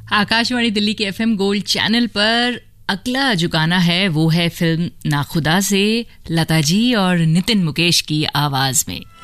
आकाशवाणी दिल्ली के FM gold channel पर अगला जो गाना है वो है फिल्म नाखुदा से लता जी और नितिन मुकेश की आवाज में।